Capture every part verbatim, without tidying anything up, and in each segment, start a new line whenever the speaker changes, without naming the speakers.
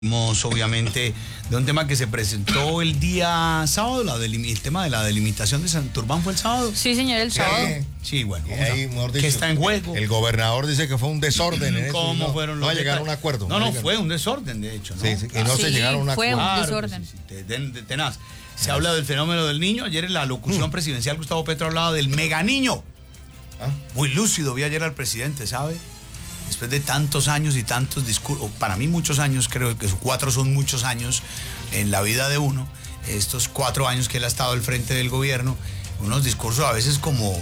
Obviamente de un tema que se presentó el día sábado, la el tema de la delimitación de Santurbán. ¿Fue el sábado?
Sí, señor, el sábado.
Sí, sí, bueno,
y ahí,
a, ¿qué está en juego?
El gobernador dice que fue un desorden en
¿Cómo
eso, no,
fueron los
no llegaron a un acuerdo.
No, no, fue un desorden, de hecho, ¿no?
Sí, sí, y no
sí,
se llegaron a un
fue
acuerdo.
un
Claro,
desorden.
sí, sí, ten, ten, tenaz. Se habla del fenómeno del niño. Ayer en la locución mm. presidencial Gustavo Petro hablaba del mega niño. ¿Ah? Muy lúcido, vi ayer al presidente, ¿sabe? Después de tantos años y tantos discursos, para mí muchos años, creo que cuatro son muchos años en la vida de uno, estos cuatro años que él ha estado al frente del gobierno, unos discursos a veces como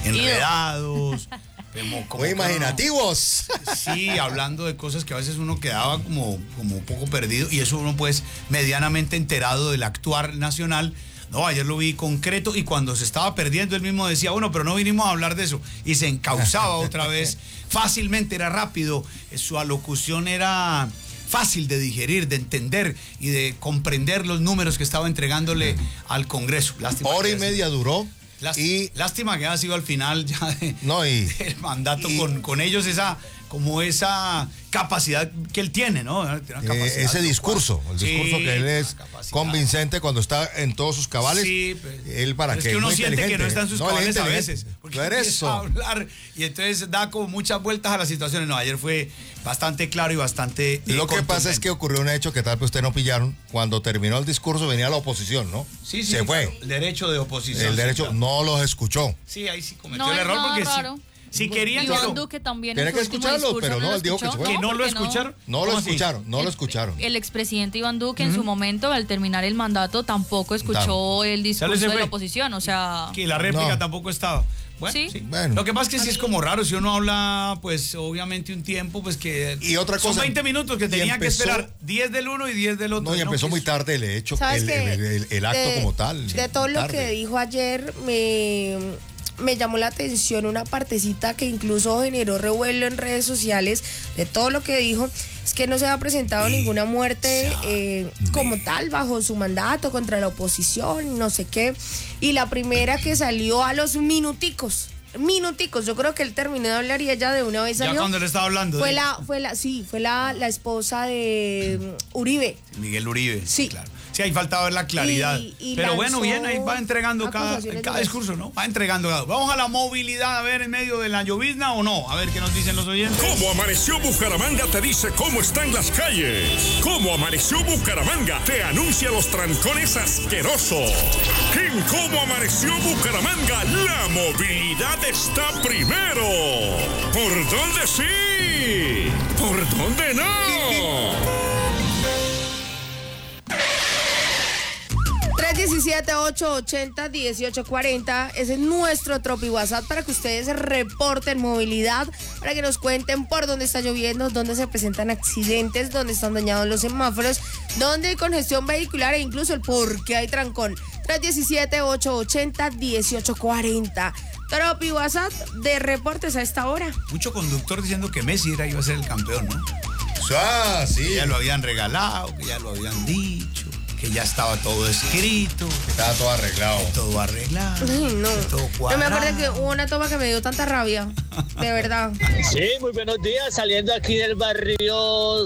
enredados, como, como
muy imaginativos.
No, sí, hablando de cosas que a veces uno quedaba como, como un poco perdido, y eso uno pues medianamente enterado del actuar nacional. No, ayer lo vi concreto, y cuando se estaba perdiendo él mismo decía, bueno, pero no vinimos a hablar de eso, y se encauzaba otra vez. Fácilmente, era rápido, su alocución era fácil de digerir, de entender y de comprender los números que estaba entregándole al Congreso. Lástima
Hora y media duró.
Lástima, y, lástima que ha sido al final ya de,
no, y,
del mandato y, con, con ellos, esa como esa capacidad que él tiene, ¿no?
Eh, ese discurso, el discurso sí, que él es convincente cuando está en todos sus cabales.
Sí, pero,
él para
pero
que
es que uno siente que no está en sus no, cabales a veces. Porque
no eres eso.
A hablar y entonces da como muchas vueltas a las situaciones. No, ayer fue bastante claro y bastante. Eh,
Lo que pasa es que ocurrió un hecho que tal vez usted no pillaron. Cuando terminó el discurso venía la oposición, ¿no?
Sí, sí.
Se
sí,
fue.
Claro. El derecho de oposición.
El derecho
sí, claro.
no los escuchó.
Sí, ahí sí cometió
no,
el error
no,
porque
raro.
sí. Si querían
Iván
que lo,
Duque también
tiene que escucharlo, pero no, él dijo que se fue.
¿Que no lo escucharon?
No lo escucharon, no
el,
lo escucharon.
El expresidente Iván Duque en uh-huh. su momento, al terminar el mandato, tampoco escuchó no. el discurso de la oposición, o sea...
Que la réplica no. tampoco estaba. Bueno,
¿Sí?
sí.
Bueno.
Lo que pasa es que sí es como raro, si uno habla, pues, obviamente un tiempo, pues que...
Y otra cosa...
Son veinte minutos que tenía empezó, que esperar, diez del uno y diez del otro.
No, y empezó
no,
muy tarde el hecho, el, el, el, el acto
de,
como tal.
De todo lo que dijo ayer, me... me llamó la atención una partecita que incluso generó revuelo en redes sociales de todo lo que dijo. Es que no se ha presentado ninguna muerte eh, como tal bajo su mandato contra la oposición, no sé qué. Y la primera que salió a los minuticos, minuticos, yo creo que él terminó de hablar y ella de una vez salió.
Ya cuando le estaba hablando.
Fue
de...
la, fue la, sí, fue la, la esposa de Uribe.
Miguel Uribe.
Sí.
Claro. Sí, ahí faltaba ver la claridad. Y, y Pero bueno, bien, ahí va entregando cada, cada discurso, ¿no? Va entregando cada. Vamos a la movilidad, a ver, en medio de la llovizna o no. A ver qué nos dicen los oyentes.
¿Cómo amaneció Bucaramanga? Te dice cómo están las calles. ¿Cómo amaneció Bucaramanga? Te anuncia los trancones asquerosos. En ¿Cómo amaneció Bucaramanga? La movilidad está primero. ¿Por dónde sí? ¿Por dónde no?
tres diecisiete, ocho ochenta, dieciocho cuarenta, ese es nuestro Tropi WhatsApp para que ustedes reporten movilidad, para que nos cuenten por dónde está lloviendo, dónde se presentan accidentes, dónde están dañados los semáforos, dónde hay congestión vehicular e incluso el por qué hay trancón. tres diecisiete, ocho ochenta, dieciocho cuarenta. Tropi WhatsApp de reportes a esta hora.
Mucho conductor diciendo que Messi era, iba a ser el campeón, ¿no?
Ah, sí.
Que ya lo habían regalado, que ya lo habían dicho, que ya estaba todo escrito,
que estaba todo arreglado.
Todo arreglado.
Ay, no. Todo no me acuerdo que hubo una toma que me dio tanta rabia. De verdad.
Sí, muy buenos días. Saliendo aquí del barrio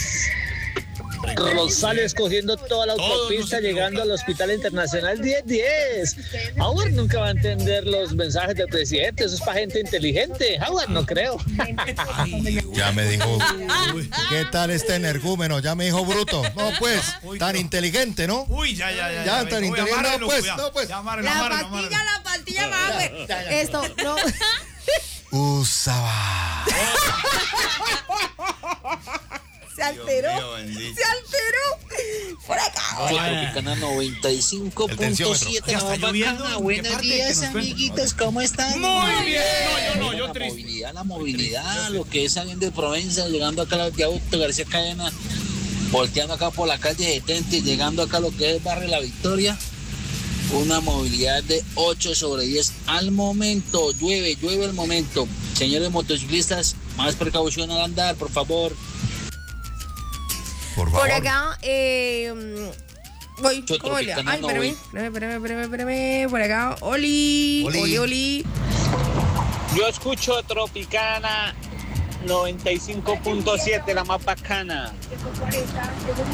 Rosales, cogiendo toda la autopista, llegando al Hospital Internacional diez diez. Howard nunca va a entender los mensajes del presidente. Eso es para gente inteligente. Howard, no creo.
Ya me dijo, ¿qué tal este energúmeno? Ya me dijo bruto. No, pues, tan inteligente, ¿no?
Uy, ya, ya, ya.
Ya, ya tan
uy,
inteligente. No, pues,
cuidado.
no, pues.
La pastilla, la pastilla, mame. Esto, no.
Usaba.
Se alteró, mío, se alteró. Por acá.
Tropicana noventa y cinco punto siete. Buenos días, amiguitos, ¿cómo están?
Muy bien. No, yo no, yo
la
triste.
movilidad, la movilidad, lo que es saliendo de Provenza, llegando acá a la Auto García Cadena, volteando acá por la calle de Tente, llegando acá a lo que es el barrio La Victoria. Una movilidad de ocho sobre diez al momento. Llueve, llueve al momento. Señores motociclistas, más precaución al andar, por favor.
Por favor.
Por acá, eh, voy, ¿cómo le? Ay, espérame, espérame, espérame, espérame, por acá, Oli, Oli, Oli, Oli.
Yo escucho Tropicana
noventa y cinco punto siete, la más bacana.